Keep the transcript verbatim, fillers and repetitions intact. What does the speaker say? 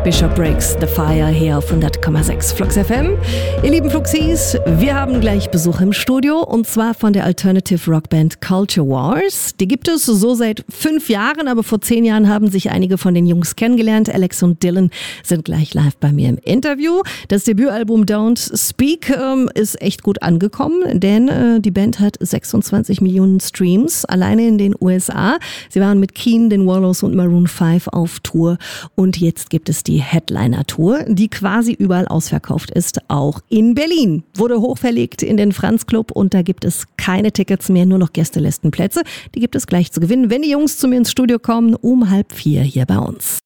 Bishop Breaks the Fire hier auf hundert Komma sechs Flux F M. Ihr lieben Fluxies, wir haben gleich Besuch im Studio und zwar von der Alternative Rockband Culture Wars. Die gibt es so seit fünf Jahren, aber vor zehn Jahren haben sich einige von den Jungs kennengelernt. Alex und Dylan sind gleich live bei mir im Interview. Das Debütalbum Don't Speak ähm, ist echt gut angekommen, denn äh, die Band hat sechsundzwanzig Millionen Streams alleine in den U S A. Sie waren mit Keane, den Wallows und Maroon fünf auf Tour und jetzt gibt es die Headliner-Tour, die quasi überall ausverkauft ist, auch in Berlin. Wurde hochverlegt in den Franz Club und da gibt es keine Tickets mehr, nur noch Gästelistenplätze. Die gibt es gleich zu gewinnen, wenn die Jungs zu mir ins Studio kommen, um halb vier hier bei uns.